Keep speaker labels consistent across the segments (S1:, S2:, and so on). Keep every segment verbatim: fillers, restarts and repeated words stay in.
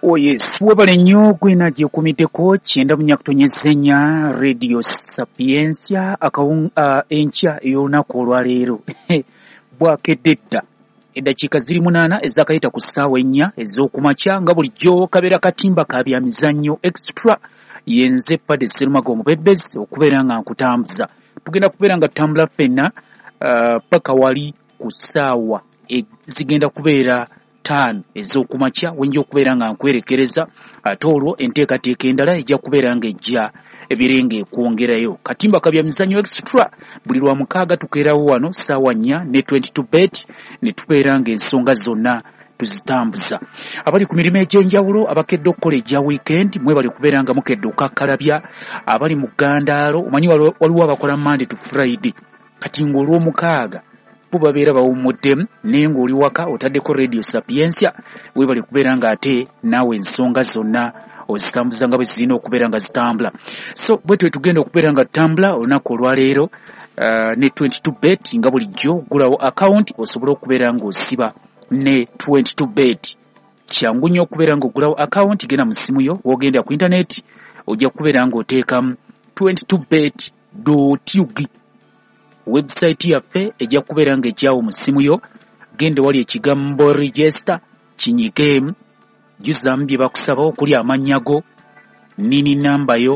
S1: Oh yes, webale nnyo gwena gyekumiteko kyenda munyakutonyezenya Radio Sapiensia akawun uh, enkya ey'olunaku olwaleero bwakedde dda eddakiika ziri munaana ezakayita ku ssaawa ennya ez'okumakya nga bulijjo kabeera katimba ka byamizannyo extra yenze Padde Sserumaga Omubebezi okubeera nga nkutambuza tugenda kubeera nga tutambula ffenna uh, paka wali ku ssaawa e, zigenda kubeera ttaano ez'okumakya wenja okubeera nga nkwerekereza ate olwo enteekateeka endala ejja kubeera nga ejja ebirenge ekwongerayo katimba ka byamizannyo extra buli lwa mukaaga tukeerawo wano ssaawa nnya ne twenty-two bet ne tubeera nga ensonga zonna tuzitambuza abali ku mirimu egy'enjawulo abakedde okukola ejja weekend mwe bali kubeera nga mukedde okakkalabya abali mu ggandaalo omanyi waliwo abakola Monday to Friday kati ng'olw'omukaaga bo babeera bawummuddemu naye ng'oli waka otaddeko Radio Sapiensia we bali kubeera nga ate naawe ensonga zonna ozitambuza nga bwe zirina okubeera nga zitambula so bwe twe tugenda okubeera nga tutambula olunaku olwaleero uh, ne twenty-two bet nga bulijjo gulawo account osobola okubeera ng'osiba ne twenty-two bet kyangu nnyo okubeera ng'ogulawo account genda mu ssimu yo w'ogenda ku internet ojja kubeera ng'oteekamu twenty-two bet dot u g website yaffe ejja kubeera ng'ejjaawo mu ssimu yo gende wali ekigambo register kinyikeemu juzaamu bye bakusaba okuli amannya go nini namba yo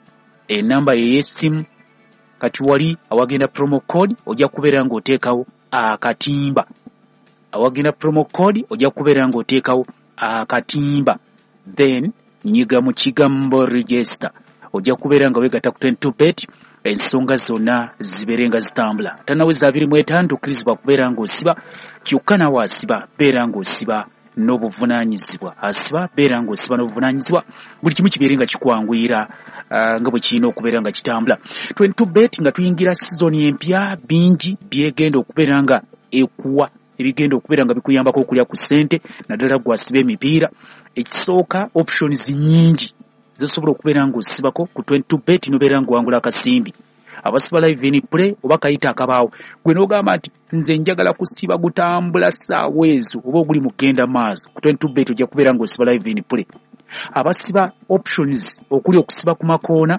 S1: enamba yo y'essimu kati wali awagenda promo code ojja kubeera ng'oteekawo akatimba awagenda promo code ojja kubeera ng'oteekawo akatimba then nyiga mu kigambo register ojja kubeera nga weegatta ku twenty-two bet ensonga zonna zibeere nga zitambula tanaweza abiri mu etaano tukkirizibwa kubeera ng'osiba kyokka nawe asiba beera ng'osiba n'obuvunaanyizibwa asiba beera ng'osiba n'obuvunaanyizibwa buli kimu kibeere nga kikwanguyira uh, nga bwe kirina okubeera nga kitambula twenty-two bet nga tuyingira sizoni empya bingi byegenda okubeera nga ekuwa ebigenda okubeera nga bikuyambako okulya ku ssente naddala gwasiba emipiira ekisooka options nnyingi zosobola okubeera ng'osibako ku twenty-two bet nobeera ng'owangula akasimbi abasiba live in play oba kayita akabaawo gwe n'ogamba nti nze njagala kusiba gutambula ssaawa ezo oba oguli mu kenda maaso ku twenty-two bet ojja kubeera ng'osiba live in play abasiba options okuli okusiba ku makoona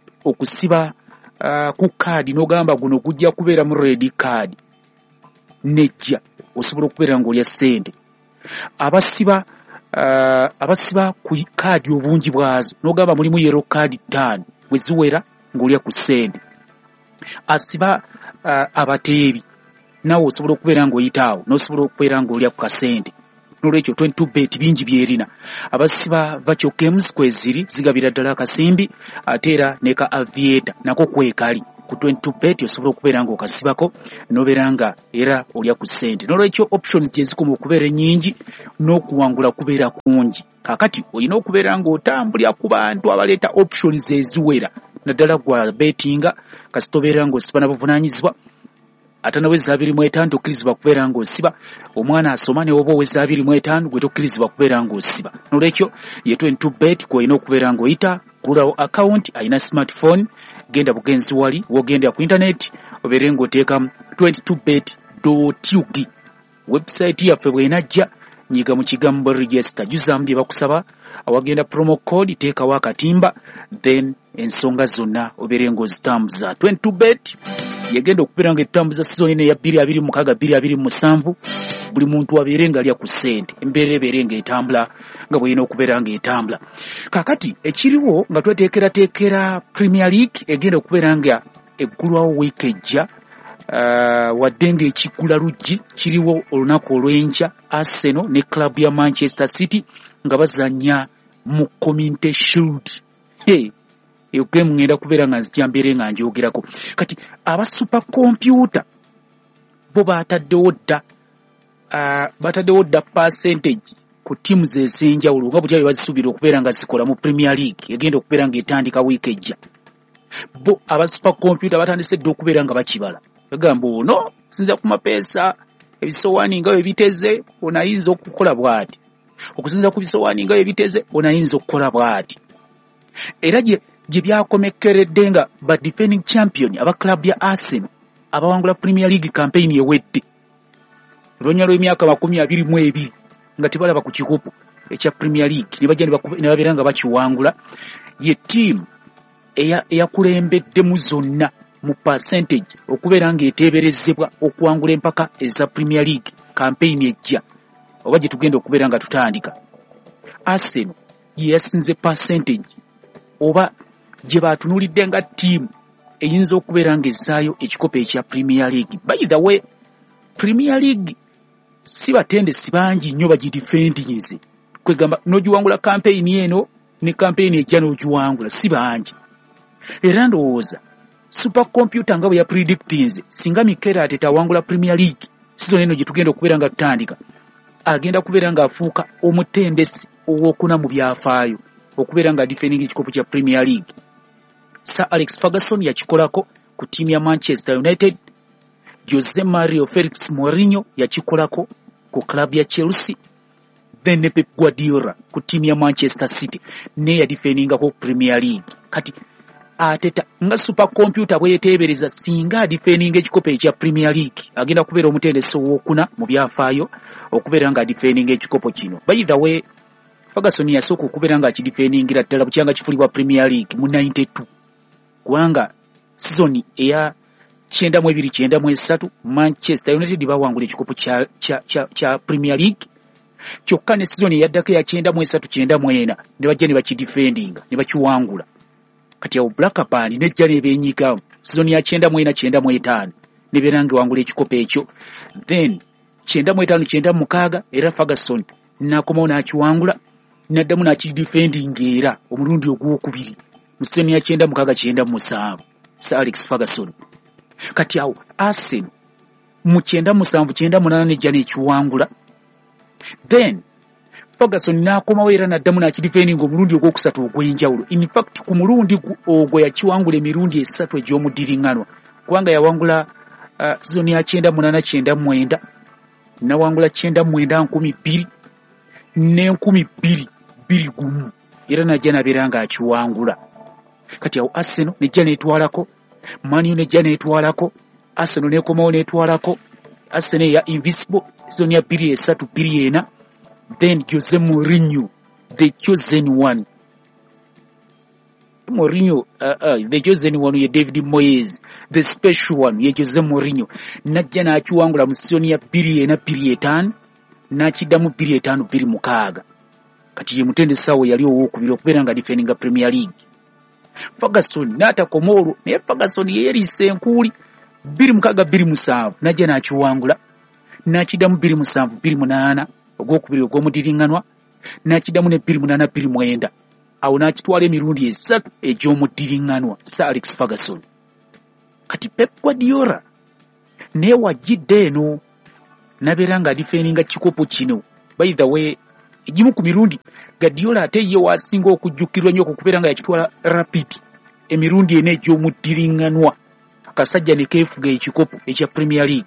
S1: okusiba uh, ku kaadi n'ogamba guno gujja kubeera mu red card nejja osobola okubeera ng'olya ssente abasiba Uh, abasiba ku kaadi obungi bwazo n'ogamba mulimu yellow card ttaano bwe ziwera ng'olya ku ssente asiba uh, abateebi nawe osobola okubeera ng'oyitaawo n'osobola okubeera ng'olya ku kasente n'olwekyo twenty-two bet bingi byerina abasiba virtual games kweziri zigabira ddala akasimbi ate era ne ka aviator nako kwekali ku twenty-two bet osobola okubeera ng'okasibako n'obeera nga era olya ku ssente n'olwekyo options gye zikoma okubeera ennyingi n'okuwangula kubeera kungi kaakati olina okubeera ng'otambulira ku bantu abaleeta options eziwera naddala gwa betinga kasita obeera ng'osiba na buvunaanyizibwa ate naweza abiri mu etaano tokkirizibwa kubeera ng'osiba omwana asoma ne woba oweza abiri mu etaano gwe tokkirizibwa kubeera ng'osiba n'olwekyo ye twenty-two bet kwolina okubeera ng'oyita gulawo account alina smartphone genda bugenzi wali wogenda ku internet obeere ng'oteekamu twenty-two bet dot u g website yaffe bw'enajja nyiga mu kigambo register juzaamu bye bakusaba awagenda promo code teekawo akatimba then ensonga zonna obeere ng'ozitambuza twenty-two bet yagenda okubeera ng'etutambuza sizoni ne ya bbiri abiri mu mukaaga bbiri abiri mu musanvu buli muntu abeere ng'alya ku ssente embeera ebeere ng'etambula nga bw'erina okubeera ng'etambula kaakati ekiriwo nga tweteekerateekera Premier League egenda okubeera nga eggulwawo wiiki ejja uh, wadde ng'ekiggula luggi kiriwo olunaku olw'enkya Arsenal ne club ya Manchester City nga bazannya mu Community Shield hey. Eyo game ngenda kubeera nga nzija mbeere nga njogerako kati aba super computer bo bataddewo dda uh, bataddewo dda percentage ku timu ez'enjawulo nga butya bwe bazisuubira okubeera nga zikola mu Premier League egenda okubeera ng'etandika wiiki ejja bo aba super computer batandise dda okubeera nga bakibala bagamba ono sinza ku mapeesa ebisowaani nga bwe biteze onayinza okukola bw'ati okusinza ku bisowaani nga bwe biteze onayinza okukola bw'ati era gye gye byakomekeredde nga ba defending champion aba club ya Arsenal abawangula Premier League campaign ewedde olunya lw'emyaka makumi abiri mu ebiri nga tebalaba ku kikopo ekya Premier League ne bajja ne babeera nga bakiwangula ye team eya eyakulembeddemu zonna mu percentage okubeera nga eteeberezebwa okuwangula empaka eza Premier League campaign ejja oba gye tugenda okubeera nga tutandika. Arsenal yasinze percentage oba gye baatunulidde nga team eyinza okubeera nga ezzaayo ekikopo ekya Premier League. By the way, Premier League si batendesi bangi nnyo bagidefendinze kwegamba n'ogiwangula campaign eno ne campaign ejja n'ogiwangula si bangi. Era ndowooza super computer nga bwe ya predictinze singa Mikel Arteta awangula Premier League season eno gye tugenda okubeera nga tutandika agenda kubeera nga afuuka omutendesi ow'okuna mu byafaayo okubeera nga defending ekikopo kya Premier League. Sir Alex Ferguson yakikolako ku tiimu ya Manchester United. Jose Mario Felix Mourinho yakikolako ku club ya Chelsea. Then ne Pep Guardiola ku tiimu ya Manchester City ne ya defendinga ku Premier League. Kati Arteta nga super computer bwe yeteebereza singa defending ekikopo ekya Premier League agenda kubeera omutendesi ow'okuna mu byafaayo okubeera nga defending ekikopo kino. By the way, Ferguson yasooka okubeera nga akidefendingira ddala bukyanga kifulibwa Premier League mu ninety-two kubanga season eya kyenda mu ebiri kyenda mu esatu Manchester United bawangula ekikopo kya, kya, kya, kya Premier League kyokka ne season eyaddako ya kyenda mu esatu kyenda mu ena ne bajja ne bakidefendinga ne bakiwangula. Kati awo Blackburn nejja n'ebeenyigamu season ya kyenda mu ena kyenda mu etaano ne beera nga wangula ekikopo ekyo. Then kyenda mu etaano kyenda mu mukaaga era Ferguson n'akomawo n'akiwangula n'addamu n'akidefendinga era omulundi ogwokubiri mu season ya kyenda mu mukaaga kyenda mu musanvu Sir Alex Ferguson. Kati awo Arsenal mu kyenda musanvu kyenda munaana nejja n'ekiwangula. Then Ferguson n'akomawo era n'addamu n'akidefendinga omulundi ogwokusatu ogw'enjawulo. In fact ku mulundi ogwo yakiwangula emirundi esatu egy'omuddiringanwa kubanga yawangula uh, season ya kyenda munaana kyenda mwenda nawangula kyenda mwenda nkumi bbiri n'enkumi bbiri bbiri gumu era najja nabeera nga akiwangula. Kati awo Arsenal nejja n'etwalako, Man U nejja n'etwalako, Arsenal n'ekomawo n'etwalako, Arsenal ya invisible season ya bbiri esatu bbiri ena. Then Jose Mourinho, the chosen one. Mourinho, uh, uh, the chosen one ye David Moyes, the special one ye Jose Mourinho. Najja n'akiwangula mu season ya bbiri ena bbiri etaano n'akiddamu bbiri etaano bbiri mukaaga. Kati ye mutendesi awo yali ow'okubiri okubeera nga defendinga Premier League. Ferguson n'atakoma olwo naye Ferguson ye yeriisa enkuuli bbiri mukaaga bbiri musanvu najja n'akiwangula n'akiddamu bbiri musanvu bbiri munaana ogwokubiri ogw'omuddiringanwa n'akiddamu ne bbiri munaana bbiri mwenda awo n'akitwala emirundi esatu egy'omuddiringanwa Sir Alex Ferguson. Kati Pep Guardiola naye wajjidde eno nabeera nga defendinga kikopo kino. By the way, egimu ku mirundi Guardiola ate ye waasinga okujjukirwa nnyo okubeera nga yakitwala Rapid emirundi ena egy'omuddiringanwa akasajja ne keefuga ekikopo ekya Premier League.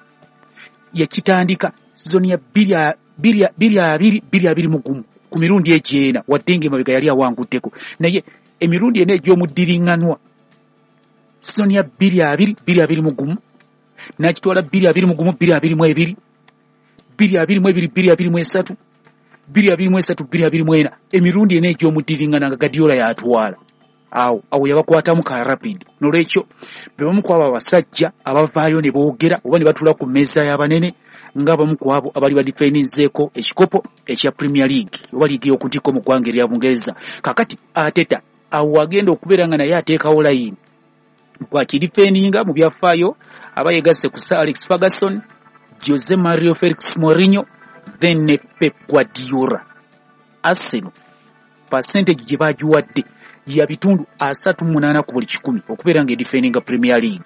S1: Yakitandika season ya bbiri abiri bbiri abiri mu gumu ku mirundi egy'ena wadde ng'emabega yali awanguddeko naye emirundi ena egy'omuddiringanwa season ya bbiri abiri bbiri abiri mu gumu n'akitwala bbiri abiri mu gumu bbiri abiri mu ebiri bbiri abiri mu ebiri bbiri abiri mu esatu bbiri abiri mu esatu bbiri abiri mu ena emirundi ena egy'omuddiringana nga Guardiola yatwala. Awo awo yabakwatamu ka Rapid. Nolwekyo be bamu ku abo abasajja abavaayo ne boogera oba ne batuula ku mmeeza y'abanene ng'abamu ku abo abali badifendinzeeko ekikopo ekya Premier League oba liigi y'okuntiko mu ggwanga erya Bungereza. Kakati Arteta awo agenda okubeera nga naye ateekawo layini bw'akidifendinga mu byafaayo aba yegasse ku Sir Alex Ferguson, Jose Mario Felix Mourinho, then ne Pep Guardiola. Arsenal percentage gye baagiwadde ya bitundu asatu munaana ku buli kikumi okubeera nga edifendinga Premier League.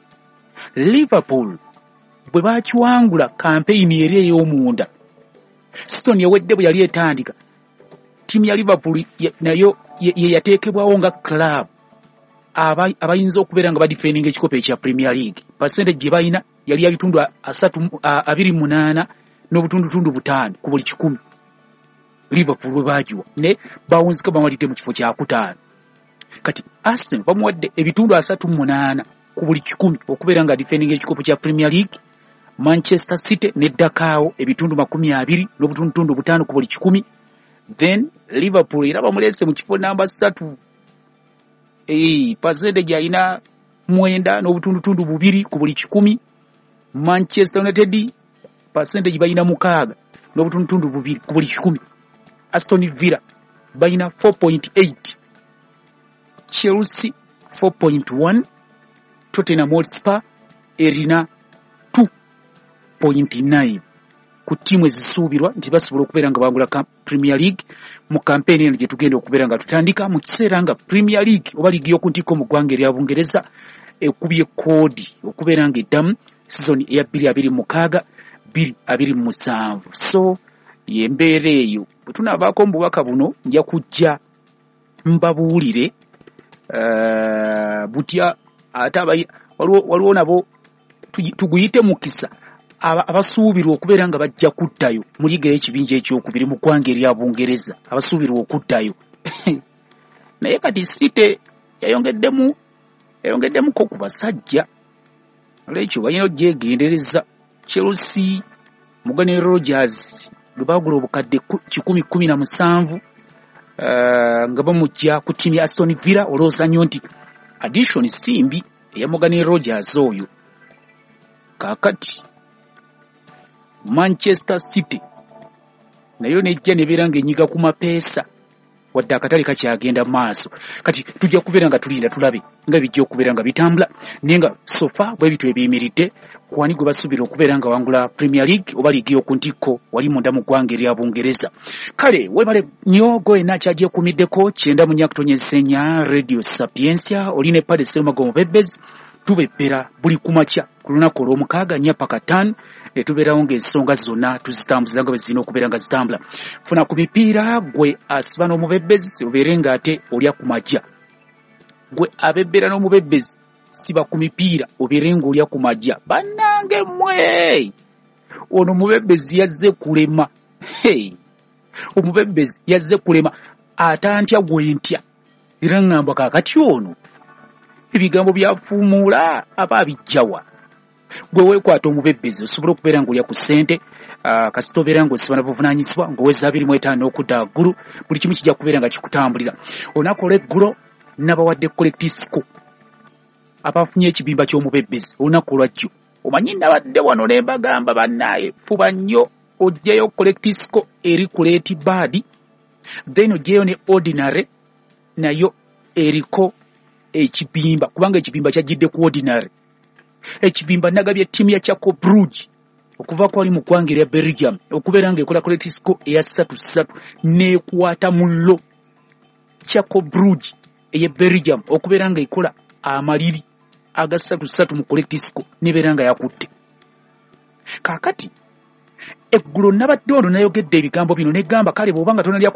S1: Liverpool bwe baakiwangula campaign eri ey'omunda season yawedde bwe yali etandika ttiimu ya Liverpool nayo ye yateekebwawo nga club abayinza okubeera nga badifendinga ekikopo ekya Premier League. Percentage gye balina yali ya bitundu asatu abiri munaana n'obutundutundu butaano ku buli kikumi. Liverpool bwe baagiwa ne bawunzika bamalidde mu kifo kya kutaano. Kati Arsenal bamuwadde ebitundu asatu munaana ku buli kikumi okubeera nga defending ekikopo kya Premier League. Manchester City ne Dakao ebitundu makumi abiri n'obutundutundu butaano ku buli kikumi. then Liverpool era bamulese mu kifo namba three eh percentage alina mwenda n'obutundutundu bubiri ku buli kikumi. Manchester United percentage bayina mukaaga n'obutundutundu bubiri ku buli kikumi. Aston Villa bayina four point eight, Chelsea four point one, Tottenham Hotspur erina two point nine ku timu ezisuubirwa nti basobola okubeera nga bangula Premier League mu campaign eno gye tugenda okubeera nga tutandika mu kiseera nga Premier League oba ligi y'okuntiko mu ggwanga erya Bungereza ekubye koodi okubeera nga eddamu season eya bbiri abiri mu mukaaga bbiri abiri mu musanvu. So yembeera eyo bwe tunaabaako mu bubaka buno nja kujja mbabuulire uh, butya ate waliwo nabo tuguyite mukisa abasuubirwa okubeera nga bajja kuttayo mu liga y'ekibinja ekyokubiri mu ggwanga erya Bungereza abasuubirwa okuttayo naye kati City yayongeddemu yayongeddemuko ku basajja olwekyo balina ogyegendereza. Chelsea Morgan Rogers gwe baagula obukadde kikumi kumi na musanvu uh, nga bamujja ku ttiimu ya Aston Villa olowooza nnyo nti addition simbi eya Morgan Rogers oyo. Kaakati Manchester City nayo nejja nebeera ng'enyiga ku mapeesa wadde akatale kakyagenda maaso. Kati tujja kubeera nga tulinda tulabe nga bijja okubeera nga bitambula naye nga sofa bwe bitu ebiyimiridde kwani gwe basuubira okubeera nga wangula Premier League oba ligi y'okuntiko wali munda mu ggwanga erya Bungereza. Kale webale nnyo gwe nakyagyekummiddeko kyenda mu nnyakutonyezenya Radio Sapiensia oline Padre Serumago Mubebezi tubebbera buli kumakya ku lunaku olw'omukaaga nnya paka ttaano ne tubeerawo ng'ensonga zonna tuzitambuza nga bwe zirina okubeera nga zitambula. Funa ku mipiira gwe asiba n'omubebezi obeere ng'ate olya ku majja. Gwe abebbera n'omubebezi siba ku mipiira obeere ng'olya ku majja. Bannange mmwe ono omubebezi yazze kulema. Hey, omubebezi yazze kulema atantya gwe ntya era ngamba kaakati ono ebigambo byafuumuula aba abijjawa. Gwe weekwata omubebezi osobola okubeera ng'olya ku ssente uh, kasita obeera ng'osiba na buvunaanyizibwa ng'oweza abiri mu etaano okudda waggulu buli kimu kijja kubeera nga kikutambulira. Olunaku olw'eggulo nabawadde kolektisiko abafunye ekibimba ky'omubebezi olunaku olwajjo. Omanyi nabadde wano ne mbagamba bannaaye fuba nnyo oggyeyo kolektisiko eri ku leeti baadi then oggyeyo ne ordinary nayo eriko ekibimba kubanga ekibimba kyajjidde ku ordinary. Ekibimba nagabye ttiimu ya Chako Brugge okuva kwali mu ggwanga erya Belgium okubeera ng'ekola kolektisiko eya ssatu ssatu n'ekwata mullo Chako Brugge eye Belgium okubeera ng'ekola amaliri aga ssatu ssatu mu kolektisiko n'ebeera nga yakutte. Kaakati eggulo nabadde ono nayogedde ebigambo bino negamba kale bw'oba nga tonalya